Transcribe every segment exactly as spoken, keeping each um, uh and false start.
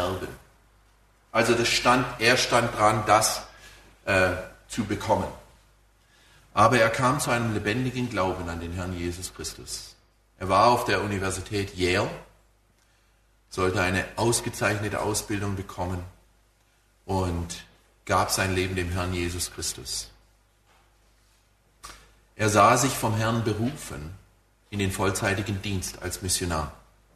erben. Also das stand, er stand dran, das äh, zu bekommen. Aber er kam zu einem lebendigen Glauben an den Herrn Jesus Christus. Er war auf der Universität Yale, sollte eine ausgezeichnete Ausbildung bekommen und gab sein Leben dem Herrn Jesus Christus. Er sah sich vom Herrn berufen in den vollzeitigen Dienst als Missionar.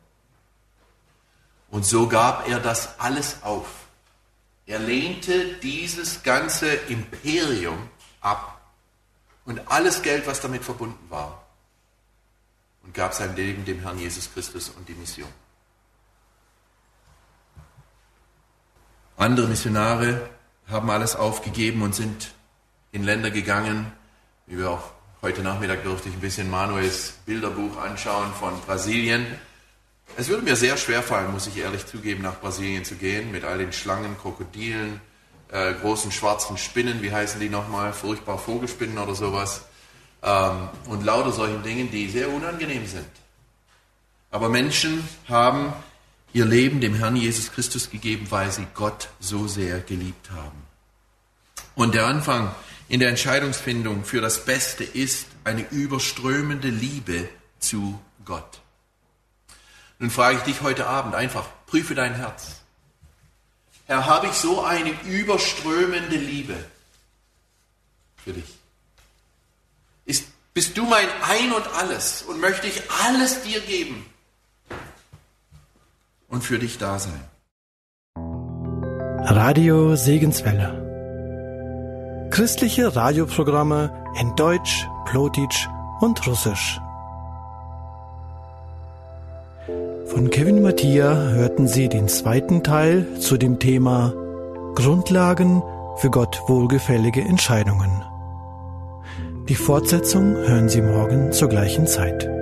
Und so gab er das alles auf. Er lehnte dieses ganze Imperium ab und alles Geld, was damit verbunden war, und gab sein Leben dem Herrn Jesus Christus und die Mission. Andere Missionare haben alles aufgegeben und sind in Länder gegangen, wie wir auch heute Nachmittag durfte ich ein bisschen Manuels Bilderbuch anschauen von Brasilien. Es würde mir sehr schwer fallen, muss ich ehrlich zugeben, nach Brasilien zu gehen, mit all den Schlangen, Krokodilen, äh, großen schwarzen Spinnen, wie heißen die nochmal, furchtbar Vogelspinnen oder sowas, ähm, und lauter solchen Dingen, die sehr unangenehm sind. Aber Menschen haben ihr Leben dem Herrn Jesus Christus gegeben, weil sie Gott so sehr geliebt haben. Und der Anfang in der Entscheidungsfindung für das Beste ist eine überströmende Liebe zu Gott. Nun frage ich dich heute Abend einfach, prüfe dein Herz. Herr, habe ich so eine überströmende Liebe für dich? Ist, bist du mein Ein und Alles und möchte ich alles dir geben und für dich da sein? Radio Segenswelle. Christliche Radioprogramme in Deutsch, Plotitsch und Russisch. Von Kevin Mattia hörten Sie den zweiten Teil zu dem Thema Grundlagen für Gott wohlgefällige Entscheidungen. Die Fortsetzung hören Sie morgen zur gleichen Zeit.